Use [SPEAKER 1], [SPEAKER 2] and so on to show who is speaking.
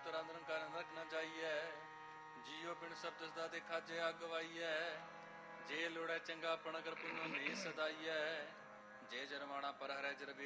[SPEAKER 1] ਅੰਤਰ ਨਿਰੰਕਾਰ ਨਰਕ ਨ ਜਾਈਐ। ਜੀਉ ਬਿਨ ਸਭ ਤਿਸ ਦਾ ਦੇਖਾ ਜੇ ਅਗਵਾਈਐ। ਜੇ ਲੋੜੈ ਚੰਗਾ ਪਣ ਅਗਰ ਪੁੰਨੋ ਨੀ ਸਦਾਈਐ। ਜੇ ਜਰਮਾਣਾ ਪਰ ਹਰੈ ਜਰ